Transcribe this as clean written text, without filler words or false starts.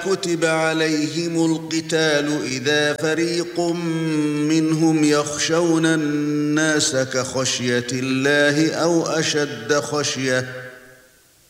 كُتِبَ عَلَيْهِمُ الْقِتَالُ إِذَا فَرِيقٌ مِّنْهُمْ يَخْشَوْنَ النَّاسَ كَخَشْيَةِ اللَّهِ أَوْ أَشَدَّ خَشْيَةً